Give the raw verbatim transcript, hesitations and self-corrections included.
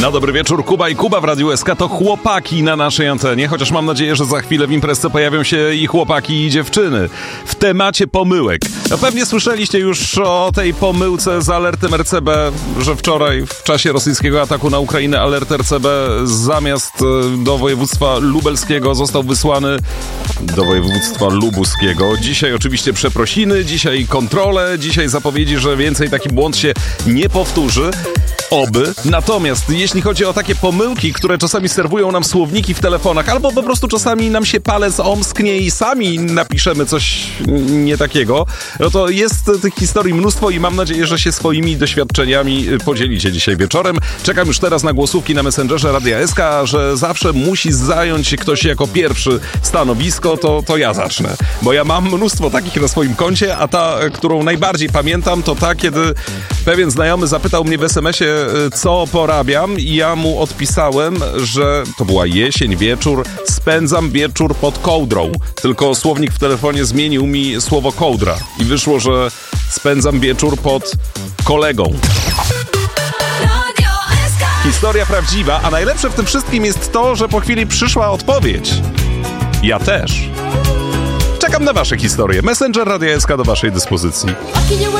No dobry wieczór, Kuba i Kuba w Radiu S K to chłopaki na naszej antenie, chociaż mam nadzieję, że za chwilę w imprezce pojawią się i chłopaki i dziewczyny. W temacie pomyłek. No pewnie słyszeliście już o tej pomyłce z alertem R C B, że wczoraj w czasie rosyjskiego ataku na Ukrainę alert R C B zamiast do województwa lubelskiego został wysłany do województwa lubuskiego. Dzisiaj oczywiście przeprosiny, dzisiaj kontrole, dzisiaj zapowiedzi, że więcej taki błąd się nie powtórzy. Oby. Natomiast jeśli chodzi o takie pomyłki, które czasami serwują nam słowniki w telefonach, albo po prostu czasami nam się palec omsknie i sami napiszemy coś nie takiego, no to jest tych historii mnóstwo i mam nadzieję, że się swoimi doświadczeniami podzielicie dzisiaj wieczorem. Czekam już teraz na głosówki na Messengerze Radia S K, że zawsze musi zająć ktoś jako pierwszy stanowisko, to, to ja zacznę. Bo ja mam mnóstwo takich na swoim koncie, a ta, którą najbardziej pamiętam, to ta, kiedy pewien znajomy zapytał mnie w es em esie, co porabiam, i ja mu odpisałem, że to była jesień, wieczór, spędzam wieczór pod kołdrą. Tylko słownik w telefonie zmienił mi słowo kołdra i wyszło, że spędzam wieczór pod kolegą. Historia prawdziwa, a najlepsze w tym wszystkim jest to, że po chwili przyszła odpowiedź. Ja też. Czekam na wasze historie. Messenger Radia S K do waszej dyspozycji.